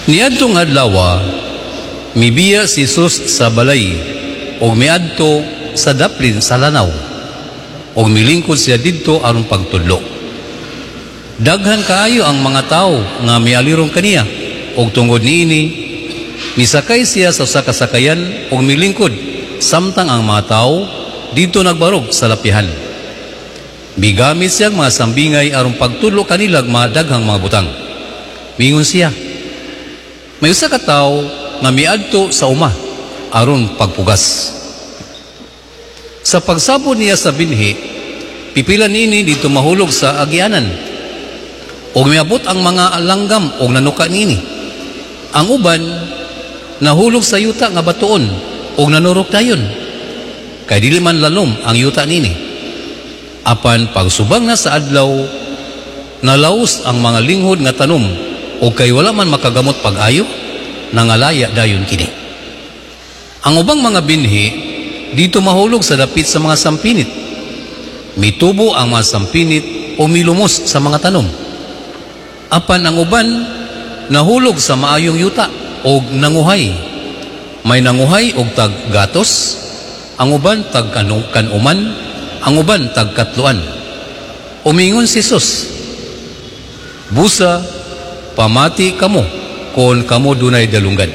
Niadtong adlaw mibiya si Jesus sa balay og miadto sa daplin sa lanaw og milingkod siya didto aron pagtudlo. Daghan kaayo ang mga tao nga mialirong kaniya og tungod niini misakay siya sa usa ka sakayan og milingkod samtang ang mga tao dito nagbarog sa lapihan. Bigamit siyang mga sambingay aron pagtudlo kanilag mga daghang mga butang. Mingon siya, may usa ka tawo nga miadto sa uma aron pagpugas. Sa pagsabot niya sa binhi, pipilan nini dito mahulog sa agyanan. Og miabot ang mga langgam og nanuka nini. Ang uban nahulog sa yuta nga batuon og nanurok dayon. Kay dili man lanom ang yuta nini. Apan pagsubang na sa adlaw, nalaos ang mga linghod nga tanom o kay wala man makagamot pag-ayo, nangalaya dayon kini. Ang ubang mga binhi dito mahulog sa dapit sa mga sampinit. Mitubo ang mga sampinit o milumos sa mga tanom. Apan ang uban nahulog sa maayong yuta o nanguhay. May nanguhay og tag gatos, ang uban tag kanuman, ang uban tag katluan. Umingon si Jesus, busa pamati kamo kon kamo dunay dalunggan.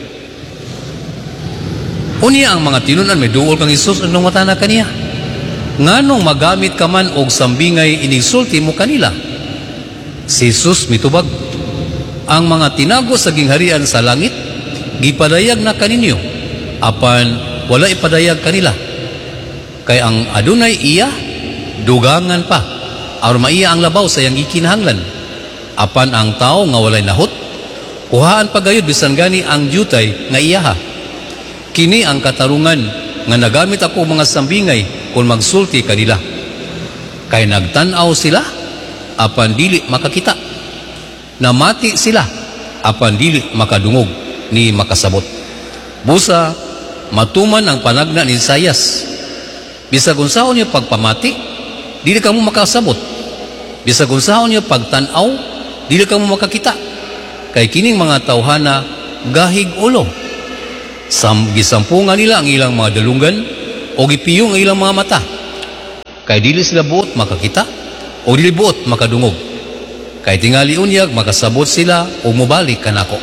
Unya ang mga tinunan may duol kang Jesus anong matana kaniya. Nganong magamit ka man og sambingay inigsulti mo kanila. Si Jesus mitubag, ang mga tinago sa gingharian sa langit gipadayag na kaninyo, apan wala ipadayag kanila. Kay ang adunay iya dugangan pa aron maiya ang labaw sa iyang gikinahanglan. Apan ang tao nga walay nahot, kuhaan pagayod bisan gani ang jutay nga iyaha. Kini ang katarungan nga nagamit ako mga sambingay kung magsulti kanila. Kay nagtanaw sila, apan dili makakita. Namati sila, apan dili makadungog ni makasabot. Busa, matuman ang panagna ni Isaias. Bisag unsaon niyo pagpamati, dili kamo makasabot. Bisag unsaon niyo pagtanaw, dili kamo makakita. Kay kining mga tawhana gahig ulo. Gisampungan nila ang ilang mga dalunggan o gipiyong ang ilang mga mata. Kay dili sila buot makakita o dili buot makadungog. Kay tingali unyag makasabot sila o mubalik kanako.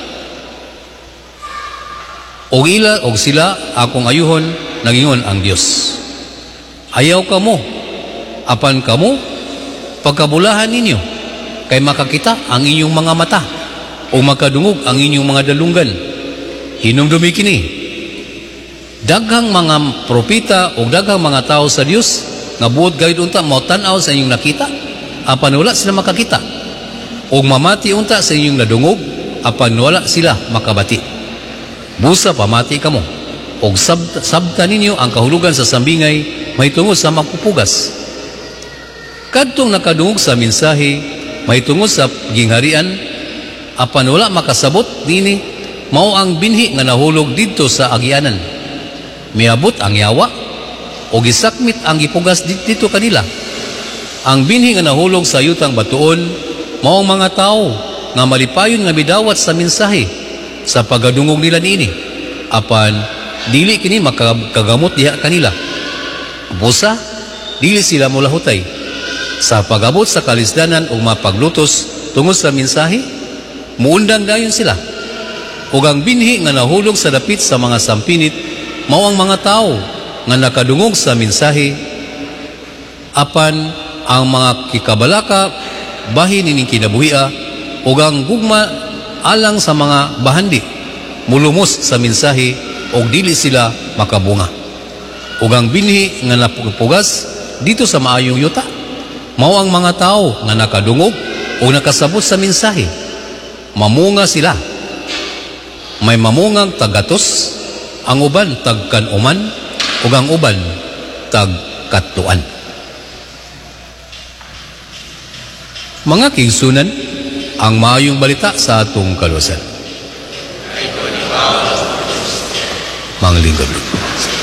Og sila akong ayuhon nangingon ang Dios. Ayaw kamo, apan kamo pagkabulahan ninyo, kay makakita ang inyong mga mata o makadungog ang inyong mga dalunggan. Hinumdumi kini. Daghang mga propita o daghang mga tao sa Dios nga buot gayud unta mao tan-aw sa inyong nakita, apan wala sila makakita. Og mamati unta sa inyong nadungog, apan wala sila makabati. Busa pamati kamo. Og sabta ninyo ang kahulugan sa sambingay may tungod sa magpupugas. Kadtong nakadungog sa mensahe may tungod sa gingharian, apan wala makasabot nini, mao ang binhi nga nahulog didto sa agyanan. Miabot ang yawa o gisakmit ang gipugas dito kanila. Ang binhi nga nahulog sa yutang batuon mao ang mga tao nga malipayon nga midawat sa mensahe sa pagadungog nila niini, apan dili kini makagamot diha kanila. Busa dili sila molahutay sa pagabot sa kalisdanan o mapaglutos tungod sa mensahe, muundang dayon sila. Ug ang binhi nga nahulog sa dapit sa mga sampinit mao ang mga tao nga nakadungog sa mensahe, apan ang mga kikabalaka bahin ining kinabuhia ug ang gugma alang sa mga bahandi mulumos sa mensahe ug dili sila makabunga. Ug ang binhi nga napugas dito sa maayong yuta mao ang mga tao nga nakadungog o nakasabot sa mensahe. Mamunga sila. May mamungang tagatos, ang uban tagkanuman, ug ang uban tagkatuan. Mga kigsunan, ang maayong balita sa atong kaluwasan. Mga lingkod.